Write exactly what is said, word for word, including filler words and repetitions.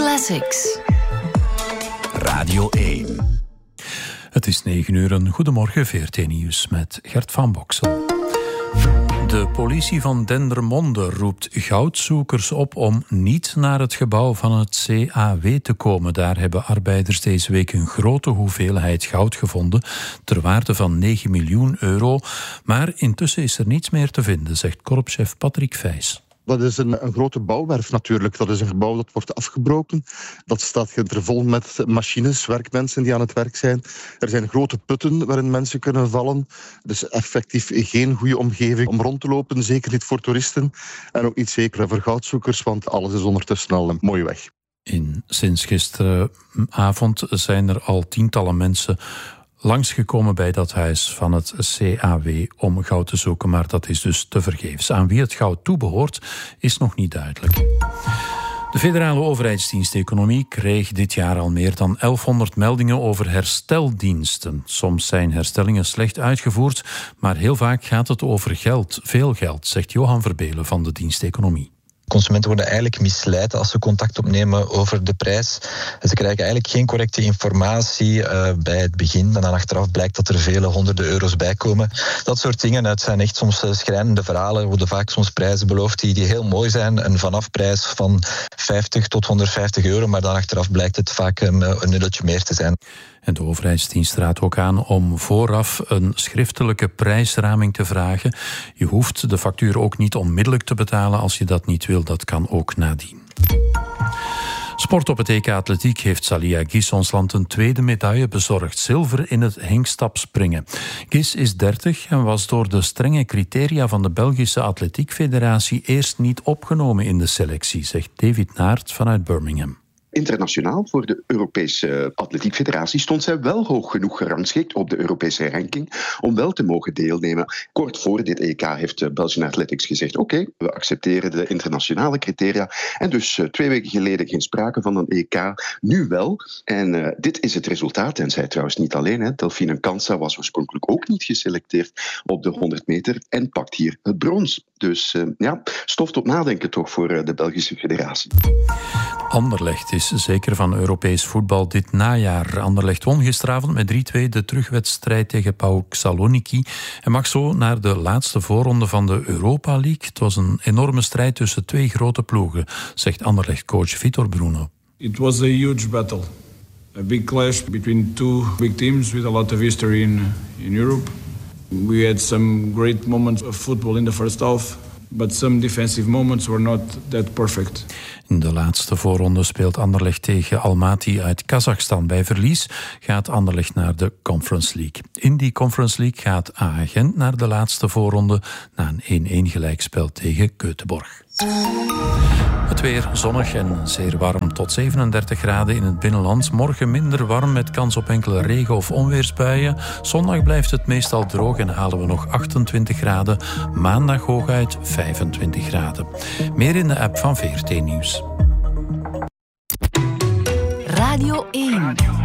Classics. Radio één. Het is negen uur, een goedemorgen, V R T Nieuws met Gert van Boksel. De politie van Dendermonde roept goudzoekers op om niet naar het gebouw van het C A W te komen. Daar hebben arbeiders deze week een grote hoeveelheid goud gevonden, ter waarde van negen miljoen euro. Maar intussen is er niets meer te vinden, zegt korpschef Patrick Vijs. Dat is een, een grote bouwwerf natuurlijk. Dat is een gebouw dat wordt afgebroken. Dat staat er vol met machines, werkmensen die aan het werk zijn. Er zijn grote putten waarin mensen kunnen vallen. Dus effectief geen goede omgeving om rond te lopen. Zeker niet voor toeristen. En ook niet zeker voor goudzoekers, want alles is ondertussen al een mooi weg. In, sinds gisteravond zijn er al tientallen mensen langsgekomen bij dat huis van het C A W om goud te zoeken, maar dat is dus tevergeefs. Aan wie het goud toebehoort is nog niet duidelijk. De federale overheidsdienst Economie kreeg dit jaar al meer dan elfhonderd meldingen over hersteldiensten. Soms zijn herstellingen slecht uitgevoerd, maar heel vaak gaat het over geld, veel geld, zegt Johan Verbelen van de dienst Economie. Consumenten worden eigenlijk misleid als ze contact opnemen over de prijs. Ze krijgen eigenlijk geen correcte informatie uh, bij het begin. En dan achteraf blijkt dat er vele honderden euro's bij komen. Dat soort dingen, het zijn echt soms schrijnende verhalen. Er worden vaak soms prijzen beloofd die, die heel mooi zijn. Een vanafprijs van vijftig tot honderdvijftig euro. Maar dan achteraf blijkt het vaak um, een nulletje meer te zijn. En de overheidsdienst raadt ook aan om vooraf een schriftelijke prijsraming te vragen. Je hoeft de factuur ook niet onmiddellijk te betalen als je dat niet wil. Dat kan ook nadien. Sport op het E K Atletiek heeft Salia Gis ons land een tweede medaille bezorgd. Zilver in het hengstapspringen. Gis is dertig en was door de strenge criteria van de Belgische Atletiek Federatie eerst niet opgenomen in de selectie, zegt David Naert vanuit Birmingham. Internationaal voor de Europese Atletiek Federatie stond zij wel hoog genoeg gerangschikt op de Europese ranking om wel te mogen deelnemen. Kort voor dit E K heeft Belgian Athletics gezegd: oké, okay, we accepteren de internationale criteria. En dus uh, twee weken geleden geen sprake van een E K, nu wel. En uh, dit is het resultaat. En zij trouwens niet alleen. Hè. Delphine Kansa was oorspronkelijk ook niet geselecteerd op de honderd meter en pakt hier het brons. Dus uh, ja, stof tot nadenken toch voor uh, de Belgische Federatie. Anderlecht is zeker van Europees voetbal dit najaar. Anderlecht won gisteravond met drie twee de terugwedstrijd tegen PAOK Saloniki en mag zo naar de laatste voorronde van de Europa League. Het was een enorme strijd tussen twee grote ploegen, zegt Anderlecht-coach Vitor Bruno. It was a huge battle. A big clash between two big teams with a lot of history in, in Europe. We had some great moments of football in the first half, but some defensive moments were not that perfect. In de laatste voorronde speelt Anderlecht tegen Almaty uit Kazachstan. Bij verlies gaat Anderlecht naar de Conference League. In die Conference League gaat A A Gent naar de laatste voorronde na een één-één gelijkspel tegen Göteborg. Het weer zonnig en zeer warm tot zevenendertig graden in het binnenland. Morgen minder warm met kans op enkele regen- of onweersbuien. Zondag blijft het meestal droog en halen we nog achtentwintig graden. Maandag hooguit vijfentwintig graden. Meer in de app van V R T Nieuws. Radio één.